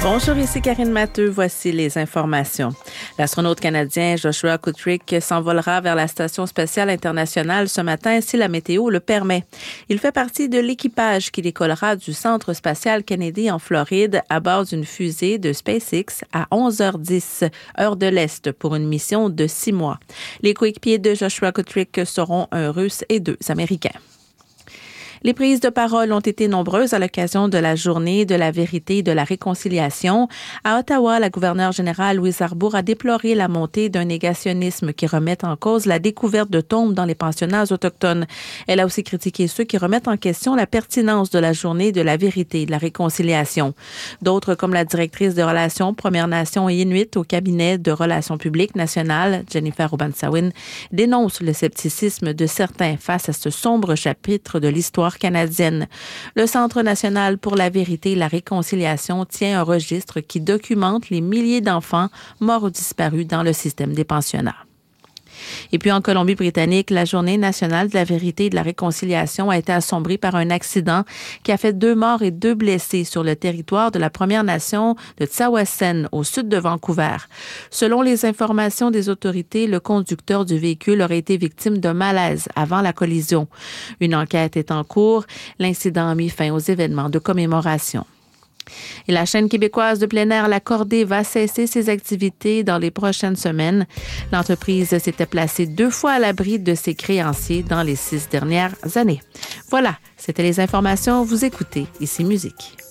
Bonjour, ici Karine Matteux. Voici les informations. L'astronaute canadien Joshua Kutrick s'envolera vers la Station spatiale internationale ce matin si la météo le permet. Il fait partie de l'équipage qui décollera du Centre spatial Kennedy en Floride à bord d'une fusée de SpaceX à 11h10, heure de l'Est, pour une mission de 6 mois. Les coéquipiers de Joshua Kutrick seront un Russe et 2 Américains. Les prises de parole ont été nombreuses à l'occasion de la Journée de la vérité et de la réconciliation. À Ottawa, la gouverneure générale Louise Arbour a déploré la montée d'un négationnisme qui remet en cause la découverte de tombes dans les pensionnats autochtones. Elle a aussi critiqué ceux qui remettent en question la pertinence de la Journée de la vérité et de la réconciliation. D'autres, comme la directrice de relations Premières Nations et Inuit au cabinet de relations publiques nationales, Jennifer Obansawin, dénoncent le scepticisme de certains face à ce sombre chapitre de l'histoire canadienne. Le Centre national pour la vérité et la réconciliation tient un registre qui documente les milliers d'enfants morts ou disparus dans le système des pensionnats. Et puis en Colombie-Britannique, la Journée nationale de la vérité et de la réconciliation a été assombrie par un accident qui a fait 2 morts et 2 blessés sur le territoire de la Première Nation de Tsawwassen, au sud de Vancouver. Selon les informations des autorités, le conducteur du véhicule aurait été victime d'un malaise avant la collision. Une enquête est en cours. L'incident a mis fin aux événements de commémoration. Et la chaîne québécoise de plein air La Cordée va cesser ses activités dans les prochaines semaines. L'entreprise s'était placée 2 fois à l'abri de ses créanciers dans les 6 dernières années. Voilà, c'était les informations. Vous écoutez Ici Musique.